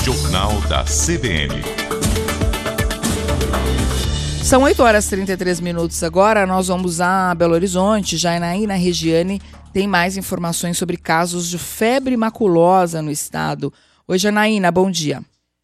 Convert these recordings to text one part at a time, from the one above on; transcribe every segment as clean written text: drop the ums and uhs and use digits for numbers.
Jornal da CBN. São 8h33 agora, nós vamos a Belo Horizonte. Janaína Regiane tem mais informações sobre casos de febre maculosa no estado. Oi, Janaína, bom dia.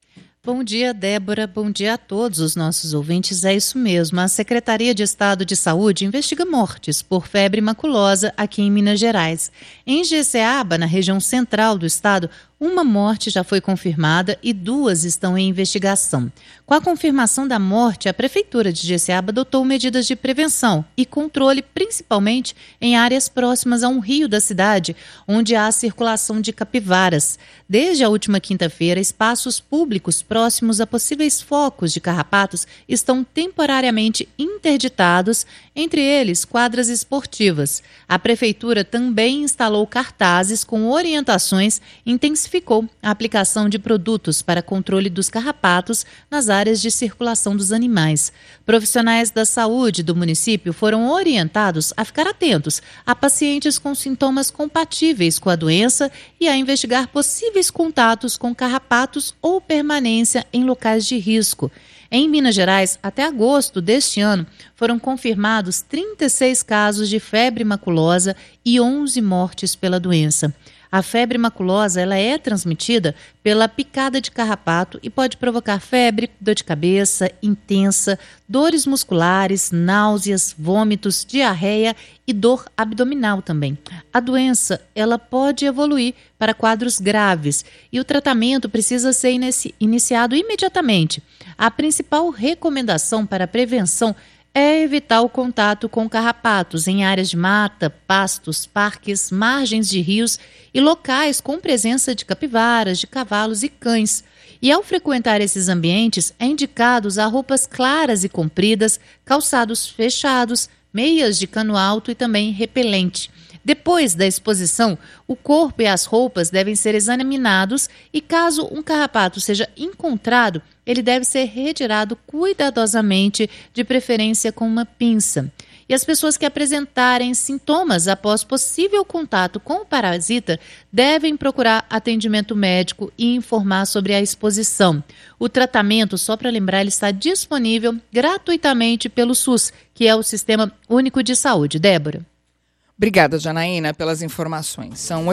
Bom dia, Débora. Bom dia a todos os nossos ouvintes. É isso mesmo. A Secretaria de Estado de Saúde investiga mortes por febre maculosa aqui em Minas Gerais. Em Jeceaba, na região central do estado, uma morte já foi confirmada e 2 estão em investigação. Com a confirmação da morte, a Prefeitura de Jeceaba adotou medidas de prevenção e controle, principalmente em áreas próximas a um rio da cidade, onde há circulação de capivaras. Desde a última quinta-feira, espaços públicos próximos a possíveis focos de carrapatos estão temporariamente interditados, entre eles quadras esportivas. A Prefeitura também instalou cartazes com orientações intensificou a aplicação de produtos para controle dos carrapatos nas áreas de circulação dos animais. Profissionais da saúde do município foram orientados a ficar atentos a pacientes com sintomas compatíveis com a doença e a investigar possíveis contatos com carrapatos ou permanência em locais de risco. Em Minas Gerais, até agosto deste ano, foram confirmados 36 casos de febre maculosa e 11 mortes pela doença. A febre maculosa ela é transmitida pela picada de carrapato e pode provocar febre, dor de cabeça intensa, dores musculares, náuseas, vômitos, diarreia e dor abdominal também. A doença ela pode evoluir para quadros graves e o tratamento precisa ser iniciado imediatamente. A principal recomendação para a prevenção é evitar o contato com carrapatos em áreas de mata, pastos, parques, margens de rios e locais com presença de capivaras, de cavalos e cães. E ao frequentar esses ambientes, é indicado usar roupas claras e compridas, calçados fechados, meias de cano alto e também repelente. Depois da exposição, o corpo e as roupas devem ser examinados e, caso um carrapato seja encontrado, ele deve ser retirado cuidadosamente, de preferência com uma pinça. E as pessoas que apresentarem sintomas após possível contato com o parasita devem procurar atendimento médico e informar sobre a exposição. O tratamento, só para lembrar, ele está disponível gratuitamente pelo SUS, que é o Sistema Único de Saúde. Débora. Obrigada, Janaína, pelas informações. São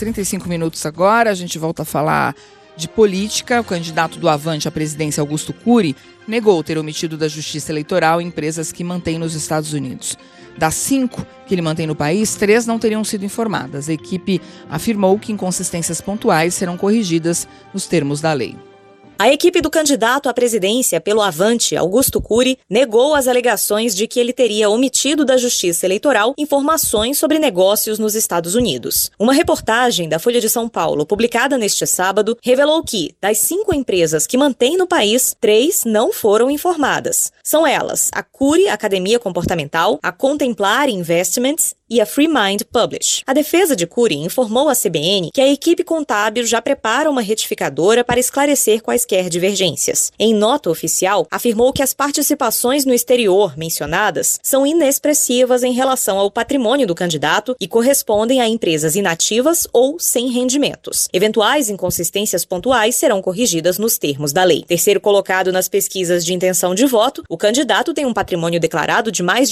8h35 agora, a gente volta a falar de política. O candidato do Avante à presidência, Augusto Cury, negou ter omitido da Justiça Eleitoral empresas que mantém nos Estados Unidos. Das 5 que ele mantém no país, 3 não teriam sido informadas. A equipe afirmou que inconsistências pontuais serão corrigidas nos termos da lei. A equipe do candidato à presidência pelo Avante, Augusto Cury, negou as alegações de que ele teria omitido da Justiça Eleitoral informações sobre negócios nos Estados Unidos. Uma reportagem da Folha de São Paulo, publicada neste sábado, revelou que, das 5 empresas que mantém no país, 3 não foram informadas. São elas a Cury Academia Comportamental, a Contemplar Investments e a Free Mind Publish. A defesa de Cury informou à CBN que a equipe contábil já prepara uma retificadora para esclarecer quaisquer divergências. Em nota oficial, afirmou que as participações no exterior mencionadas são inexpressivas em relação ao patrimônio do candidato e correspondem a empresas inativas ou sem rendimentos. Eventuais inconsistências pontuais serão corrigidas nos termos da lei. Terceiro colocado nas pesquisas de intenção de voto, o candidato tem um patrimônio declarado de mais de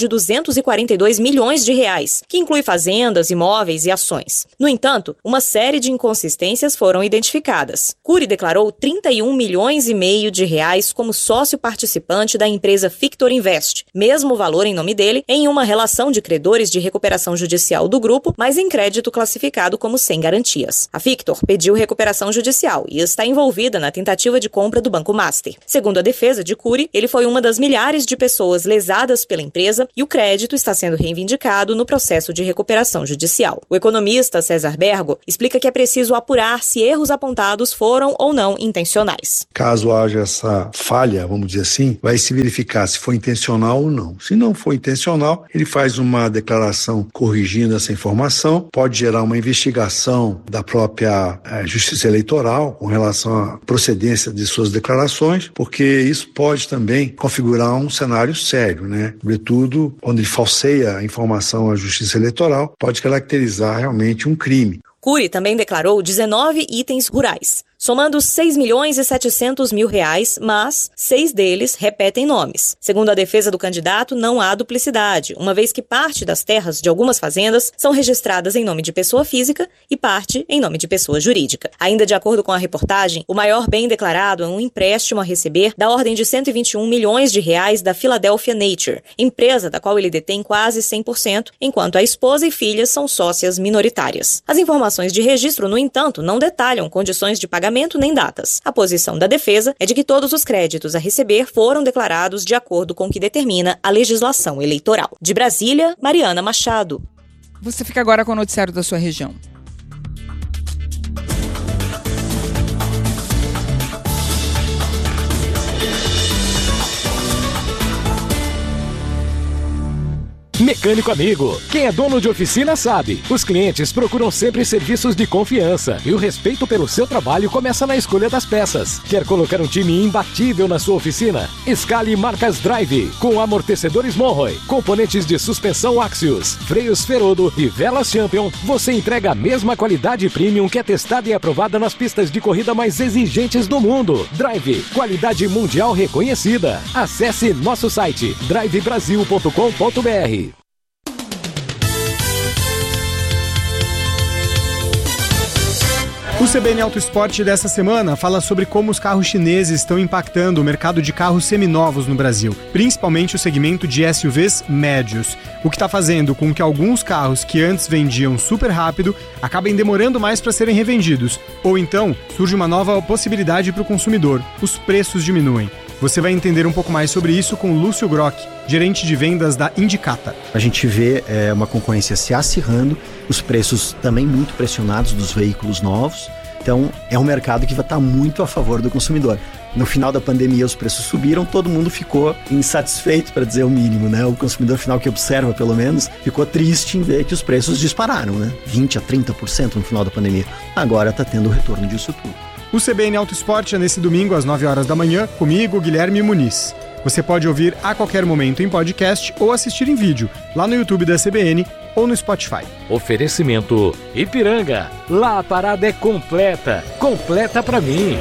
242 milhões de reais, que inclui fazendas, imóveis e ações. No entanto, uma série de inconsistências foram identificadas. Cury declarou 31 milhões e meio de reais como sócio participante da empresa Fictor Invest, mesmo valor em nome dele, em uma relação de credores de recuperação judicial do grupo, mas em crédito classificado como sem garantias. A Fictor pediu recuperação judicial e está envolvida na tentativa de compra do Banco Master. Segundo a defesa de Cury, ele foi uma das milhares de pessoas lesadas pela empresa e o crédito está sendo reivindicado no processo de recuperação judicial. O economista César Bergo explica que é preciso apurar se erros apontados foram ou não intencionais. Caso haja essa falha, vamos dizer assim, vai se verificar se foi intencional ou não. Se não foi intencional, ele faz uma declaração corrigindo essa informação, pode gerar uma investigação da própria Justiça Eleitoral com relação à procedência de suas declarações, porque isso pode também configurar um cenário sério, né? Sobretudo, quando ele falseia a informação à Justiça Eleitoral, pode caracterizar realmente um crime. Cury também declarou 19 itens rurais. somando 6.700.000 reais, mas 6 deles repetem nomes. Segundo a defesa do candidato, não há duplicidade, uma vez que parte das terras de algumas fazendas são registradas em nome de pessoa física e parte em nome de pessoa jurídica. Ainda de acordo com a reportagem, o maior bem declarado é um empréstimo a receber da ordem de 121 milhões de reais da Philadelphia Nature, empresa da qual ele detém quase 100%, enquanto a esposa e filhas são sócias minoritárias. As informações de registro, no entanto, não detalham condições de pagamento nem datas. A posição da defesa é de que todos os créditos a receber foram declarados de acordo com o que determina a legislação eleitoral. De Brasília, Mariana Machado. Você fica agora com o noticiário da sua região. Mecânico Amigo. Quem é dono de oficina sabe. Os clientes procuram sempre serviços de confiança e o respeito pelo seu trabalho começa na escolha das peças. Quer colocar um time imbatível na sua oficina? Escale marcas Drive, com amortecedores Monroe, componentes de suspensão Axios, freios Ferodo e velas Champion. Você entrega a mesma qualidade premium que é testada e aprovada nas pistas de corrida mais exigentes do mundo. Drive, qualidade mundial reconhecida. Acesse nosso site drivebrasil.com.br. O CBN Auto Esporte dessa semana fala sobre como os carros chineses estão impactando o mercado de carros seminovos no Brasil, principalmente o segmento de SUVs médios, o que está fazendo com que alguns carros que antes vendiam super rápido acabem demorando mais para serem revendidos, ou então surge uma nova possibilidade para o consumidor: os preços diminuem. Você vai entender um pouco mais sobre isso com Lúcio Grock, gerente de vendas da Indicata. A gente vê uma concorrência se acirrando, os preços também muito pressionados dos veículos novos. Então, é um mercado que vai estar muito a favor do consumidor. No final da pandemia, os preços subiram, todo mundo ficou insatisfeito, para dizer o mínimo, né? O consumidor final que observa, pelo menos, ficou triste em ver que os preços dispararam, né? 20% a 30% no final da pandemia. Agora está tendo o retorno disso tudo. O CBN Auto Esporte é nesse domingo às 9 horas da manhã, comigo, Guilherme Muniz. Você pode ouvir a qualquer momento em podcast ou assistir em vídeo, lá no YouTube da CBN ou no Spotify. Oferecimento Ipiranga. Lá a parada é completa. Completa pra mim.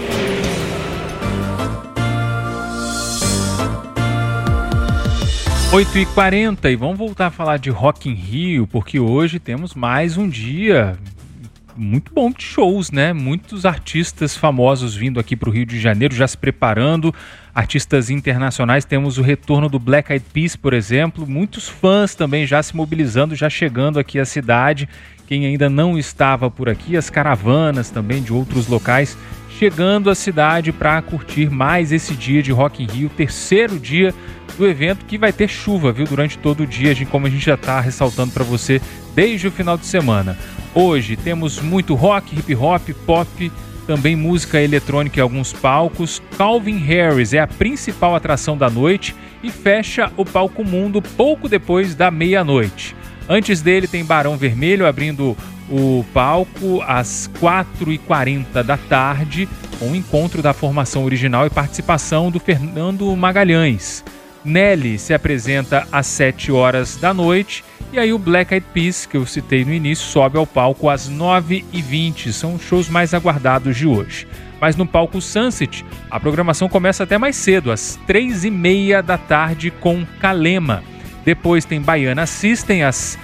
Oito e 40 e vamos voltar a falar de Rock in Rio, porque hoje temos mais um dia muito bom de shows, né? Muitos artistas famosos vindo aqui para o Rio de Janeiro, já se preparando. Artistas internacionais, temos o retorno do Black Eyed Peas, por exemplo. Muitos fãs também já se mobilizando, já chegando aqui à cidade. Quem ainda não estava por aqui, as caravanas também de outros locais, chegando à cidade para curtir mais esse dia de Rock in Rio, terceiro dia do evento, que vai ter chuva, viu, durante todo o dia, como a gente já está ressaltando para você desde o final de semana. Hoje temos muito rock, hip hop, pop, também música eletrônica em alguns palcos. Calvin Harris é a principal atração da noite e fecha o Palco Mundo pouco depois da meia-noite. Antes dele tem Barão Vermelho abrindo o palco às 4h40 da tarde, com o encontro da formação original e participação do Fernando Magalhães. Nelly se apresenta às 7 horas da noite e aí o Black Eyed Peas, que eu citei no início, sobe ao palco às 9h20. São os shows mais aguardados de hoje. Mas no palco Sunset, a programação começa até mais cedo, às 3h30 da tarde com Kalema. Depois tem Baiana System às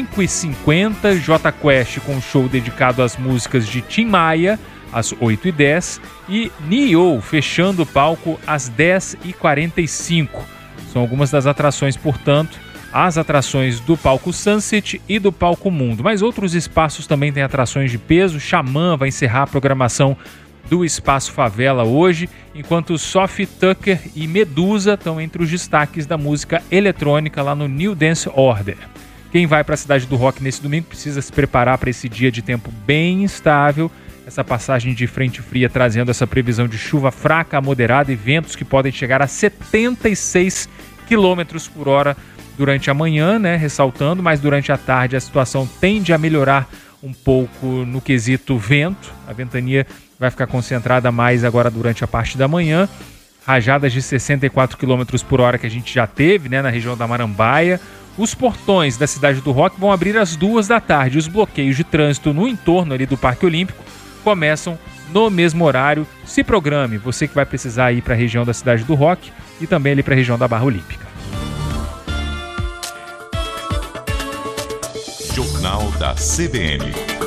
5h50, Jota Quest com um show dedicado às músicas de Tim Maia, às 8h10, e Nio fechando o palco às 10h45. São algumas das atrações, portanto, as atrações do palco Sunset e do palco Mundo. Mas outros espaços também têm atrações de peso. Xamã vai encerrar a programação do Espaço Favela hoje, enquanto Sophie Tucker e Medusa estão entre os destaques da música eletrônica lá no New Dance Order. Quem vai para a Cidade do Rock nesse domingo precisa se preparar para esse dia de tempo bem instável. Essa passagem de frente fria trazendo essa previsão de chuva fraca a moderada e ventos que podem chegar a 76 km por hora durante a manhã, né? Ressaltando, mas durante a tarde a situação tende a melhorar um pouco no quesito vento. A ventania vai ficar concentrada mais agora durante a parte da manhã. Rajadas de 64 km por hora que a gente já teve, né, na região da Marambaia. Os portões da Cidade do Rock vão abrir às 2 da tarde. Os bloqueios de trânsito no entorno ali do Parque Olímpico começam no mesmo horário. Se programe, você que vai precisar ir para a região da Cidade do Rock e também ali para a região da Barra Olímpica. Jornal da CBN.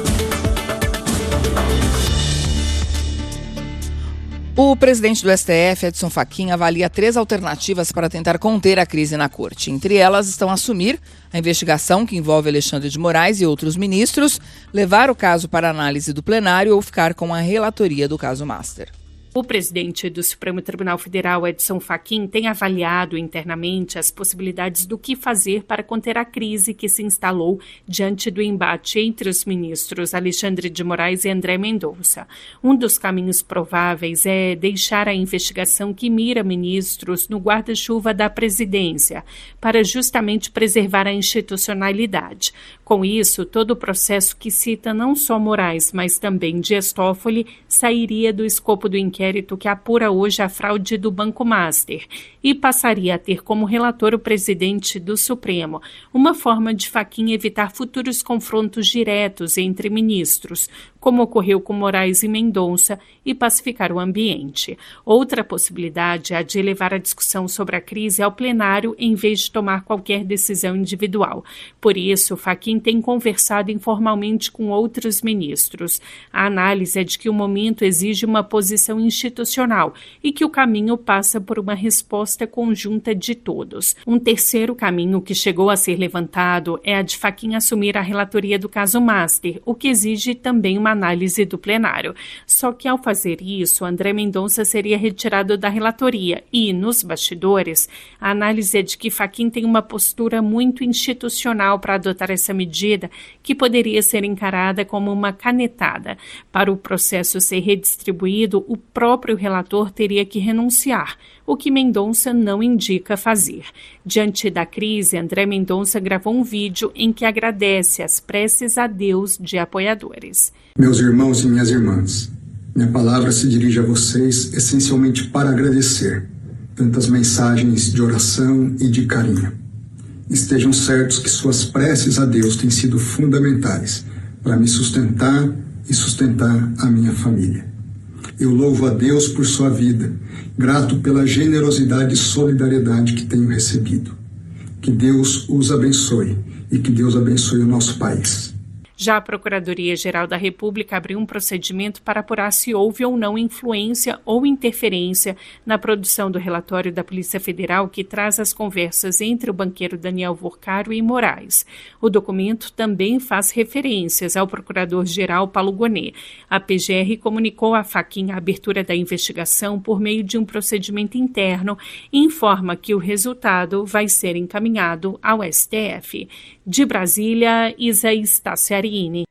O presidente do STF, Edson Fachin, avalia 3 alternativas para tentar conter a crise na corte. Entre elas estão assumir a investigação que envolve Alexandre de Moraes e outros ministros, levar o caso para análise do plenário ou ficar com a relatoria do caso Master. O presidente do Supremo Tribunal Federal, Edson Fachin, tem avaliado internamente as possibilidades do que fazer para conter a crise que se instalou diante do embate entre os ministros Alexandre de Moraes e André Mendonça. Um dos caminhos prováveis é deixar a investigação que mira ministros no guarda-chuva da presidência, para justamente preservar a institucionalidade. Com isso, todo o processo que cita não só Moraes, mas também Dias Toffoli, sairia do escopo do inquérito que apura hoje a fraude do Banco Master e passaria a ter como relator o presidente do Supremo, uma forma de Fachin evitar futuros confrontos diretos entre ministros, como ocorreu com Moraes e Mendonça, e pacificar o ambiente. Outra possibilidade é a de levar a discussão sobre a crise ao plenário em vez de tomar qualquer decisão individual. Por isso, Fachin tem conversado informalmente com outros ministros. A análise é de que o momento exige uma posição institucional e que o caminho passa por uma resposta conjunta de todos. Um terceiro caminho que chegou a ser levantado é a de Fachin assumir a relatoria do caso Master, o que exige também uma análise do plenário. Só que ao fazer isso, André Mendonça seria retirado da relatoria e, nos bastidores, a análise é de que Fachin tem uma postura muito institucional para adotar essa medida, que poderia ser encarada como uma canetada. Para o processo ser redistribuído, o próprio relator teria que renunciar, o que Mendonça não indica fazer. Diante da crise, André Mendonça gravou um vídeo em que agradece as preces a Deus de apoiadores. Meus irmãos e minhas irmãs, minha palavra se dirige a vocês essencialmente para agradecer tantas mensagens de oração e de carinho. Estejam certos que suas preces a Deus têm sido fundamentais para me sustentar e sustentar a minha família. Eu louvo a Deus por sua vida, grato pela generosidade e solidariedade que tenho recebido. Que Deus os abençoe e que Deus abençoe o nosso país. Já a Procuradoria-Geral da República abriu um procedimento para apurar se houve ou não influência ou interferência na produção do relatório da Polícia Federal que traz as conversas entre o banqueiro Daniel Vorcaro e Moraes. O documento também faz referências ao Procurador-Geral Paulo Gonet. A PGR comunicou a Fachin a abertura da investigação por meio de um procedimento interno e informa que o resultado vai ser encaminhado ao STF. De Brasília, Isaías Tassiarini.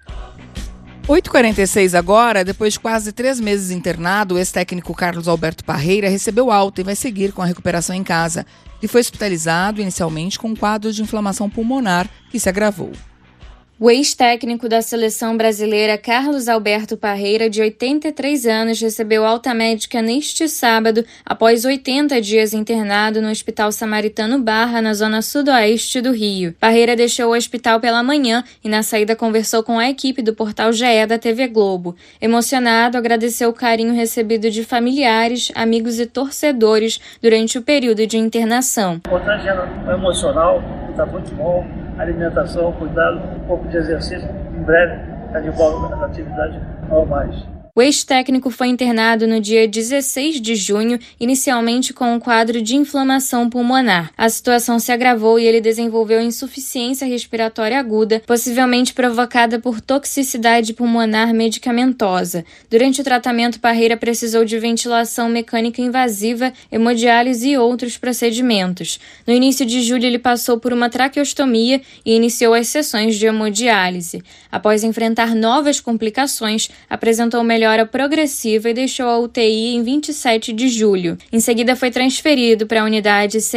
8h46 agora, depois de quase 3 meses internado, o ex-técnico Carlos Alberto Parreira recebeu alta e vai seguir com a recuperação em casa. Ele foi hospitalizado inicialmente com um quadro de inflamação pulmonar que se agravou. O ex-técnico da seleção brasileira Carlos Alberto Parreira, de 83 anos, recebeu alta médica neste sábado, após 80 dias internado no Hospital Samaritano Barra, na zona sudoeste do Rio. Parreira deixou o hospital pela manhã e na saída conversou com a equipe do Portal GE da TV Globo. Emocionado, agradeceu o carinho recebido de familiares, amigos e torcedores durante o período de internação. O importante é o emocional, está muito bom. Alimentação, cuidado, um pouco de exercício, em breve está de volta às atividades normais. O ex-técnico foi internado no dia 16 de junho, inicialmente com um quadro de inflamação pulmonar. A situação se agravou e ele desenvolveu insuficiência respiratória aguda, possivelmente provocada por toxicidade pulmonar medicamentosa. Durante o tratamento, Parreira precisou de ventilação mecânica invasiva, hemodiálise e outros procedimentos. No início de julho, ele passou por uma traqueostomia e iniciou as sessões de hemodiálise. Após enfrentar novas complicações, apresentou melhora progressiva e deixou a UTI em 27 de julho. Em seguida, foi transferido para a unidade